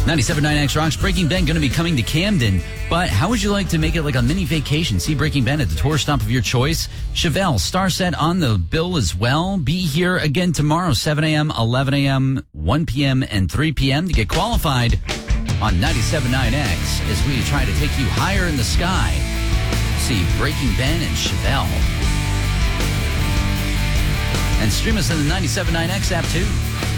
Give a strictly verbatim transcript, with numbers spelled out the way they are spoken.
ninety-seven point nine X Rocks. Breaking Ben going to be coming to Camden. But how would you like to make it like a mini vacation? See Breaking Ben at the tour stop of your choice. Chevelle, Starset on the bill as well. Be here again tomorrow, seven a.m., eleven a.m., one p.m., and three p.m. to get qualified on ninety-seven point nine X as we try to take you higher in the sky. See Breaking Ben and Chevelle. And stream us in the ninety-seven point nine X app, too.